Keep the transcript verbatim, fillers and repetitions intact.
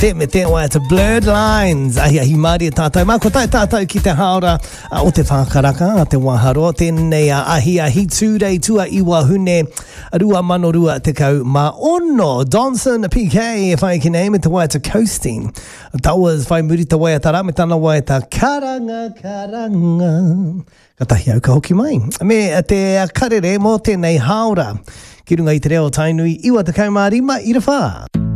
Te me te oa te Blurred Lines. Ahi ahi maari e tātai. Mā ko tai tātai ki te haora a, o te whākaraka a te waharo. Tēnei a ahi ahi tūrei tua i wahune. Rua mano rua te kau ma ono. Donson P K, if I can name it, te wai te Coasting. That was whai muri te wai a tara me tana wai ta karanga karanga. Ka tahi au ka hoki mai. Me te karere mo tēnei haora. Ki runga i te reo tainui iwa te kaumārima i ra whā.